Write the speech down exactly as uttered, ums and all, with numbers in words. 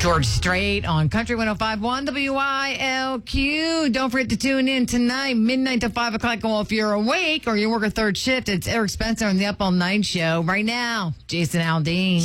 George Strait on Country one oh five point one W I L Q. Don't forget to tune in tonight, midnight to five o'clock. Well, if you're awake or you work a third shift, it's Eric Spencer on the Up All Night Show. Right now, Jason Aldean.